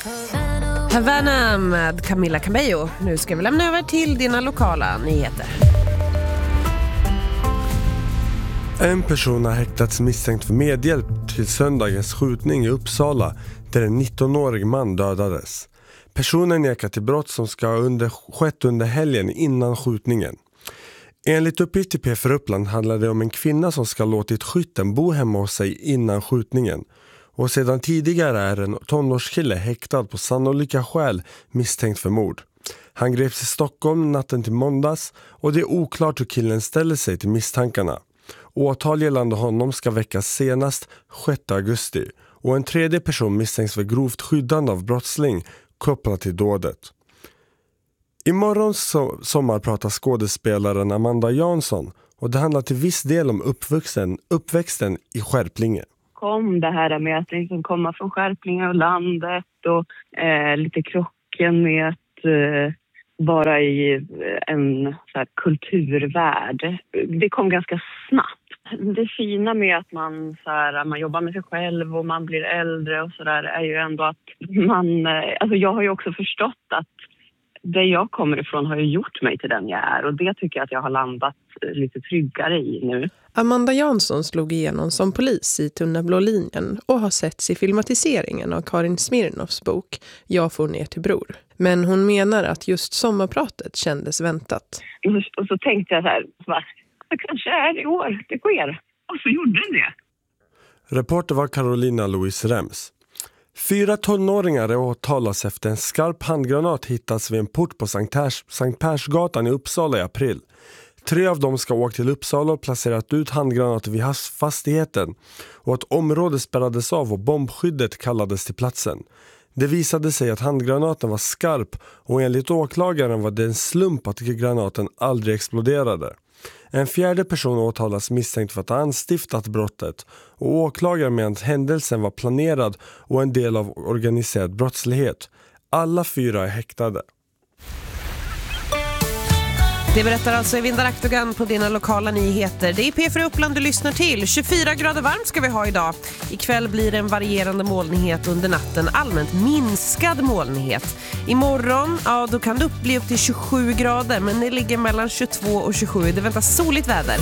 Havana med Camila Cabello. Nu ska vi lämna över till dina lokala nyheter. En person har häktats misstänkt för medhjälp till söndagens skjutning i Uppsala där en 19-årig man dödades. Personen nekar till brott som ska ha skett under helgen innan skjutningen. Enligt uppgift till P4 Uppland handlar det om en kvinna som ska låtit skytten bo hemma hos sig innan skjutningen. Och sedan tidigare är en tonårskille häktad på sannolika skäl misstänkt för mord. Han greps i Stockholm natten till måndags och det är oklart hur killen ställer sig till misstankarna. Åtal gällande honom ska väckas senast 6 augusti och en tredje person misstänks för grovt skyddande av brottsling kopplat till dådet. Imorgon sommar pratar skådespelaren Amanda Jansson och det handlar till viss del om uppväxten i Skärplinge. Kom det här med att liksom komma från Skärplinge och landet och lite krocken med att vara i en så här kulturvärld. Det kom ganska snabbt. Det fina med att man jobbar med sig själv och man blir äldre och sådär är ju ändå att jag har ju också förstått att det jag kommer ifrån har ju gjort mig till den jag är och det tycker jag att jag har landat lite tryggare i nu. Amanda Jansson slog igenom som polis i Tunna blå linjen och har setts i filmatiseringen av Karin Smirnoffs bok Jag får ner till bror. Men hon menar att just sommarpratet kändes väntat. Och så tänkte jag så här, det kanske är i år, det sker. Och så gjorde den det. Reporter var Carolina Louise Rems. 4 tonåringar åtalas efter en skarp handgranat hittats vid en port på Sankt Persgatan i Uppsala i april. 3 av dem ska åka till Uppsala och placerat ut handgranater vid fastigheten och att området spärrades av och bombskyddet kallades till platsen. Det visade sig att handgranaten var skarp och enligt åklagaren var det en slump att granaten aldrig exploderade. En 4:e person åtalas misstänkt för att ha anstiftat brottet och åklagaren menar att händelsen var planerad och en del av organiserad brottslighet. Alla 4 är häktade. Det berättar alltså Evinda Aktogan på dina lokala nyheter. Det är P4 Uppland du lyssnar till. 24 grader varmt ska vi ha idag. Ikväll blir det en varierande molnighet under natten. Allmänt minskad molnighet. Imorgon, då kan det bli upp till 27 grader. Men det ligger mellan 22 och 27. Det väntas soligt väder.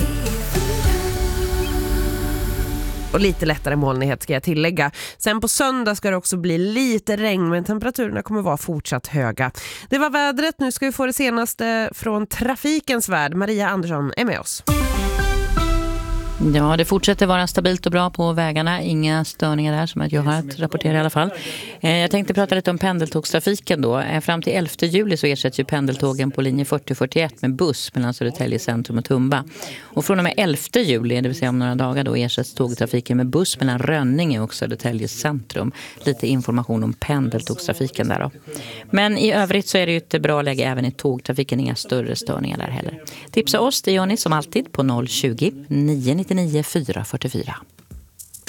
Och lite lättare molnighet ska jag tillägga. Sen på söndag ska det också bli lite regn men temperaturerna kommer vara fortsatt höga. Det var vädret, nu ska vi få det senaste från trafikens värld. Maria Andersson är med oss. Ja, det fortsätter vara stabilt och bra på vägarna. Inga störningar där som att jag har att rapportera i alla fall. Jag tänkte prata lite om pendeltågstrafiken då. Fram till 11 juli så ersätts ju pendeltågen på linje 40-41 med buss mellan Södertälje centrum och Tumba. Och från och med 11 juli, det vill säga om några dagar då, ersätts tågtrafiken med buss mellan Rönninge och Södertälje centrum. Lite information om pendeltågstrafiken där då. Men i övrigt så är det ju ett bra läge även i tågtrafiken. Inga större störningar där heller. Tipsa oss, det gör ni som alltid på 020 999 444.